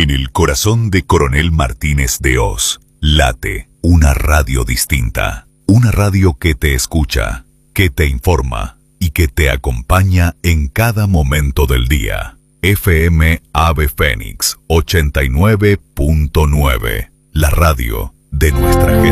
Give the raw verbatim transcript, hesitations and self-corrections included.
En el corazón de Coronel Martínez de Hoz, late una radio distinta. Una radio que te escucha, que te informa y que te acompaña en cada momento del día. F M Ave Fénix ochenta y nueve punto nueve, la radio de nuestra gente.